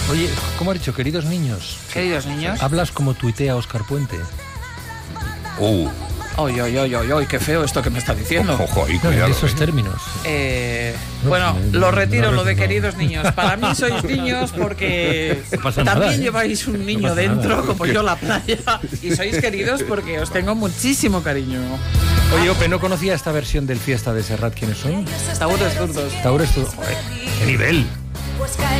Oye, ¿cómo has dicho? Queridos niños. Queridos niños. Hablas como tuitea Óscar Puente. Oy, qué feo esto que me está diciendo. Ojo, ahí, No, cuidado. en esos términos. Bueno, no, lo retiro, no, lo de no. queridos niños. Para mí sois niños porque No pasa también nada, ¿eh? lleváis un niño pasa dentro, nada. como yo la playa. Y sois queridos porque os tengo muchísimo cariño. Oye, Ope, no conocía esta versión del Fiesta de Serrat. ¿Quiénes son? Taúres zurdos. Taures, joder, qué nivel.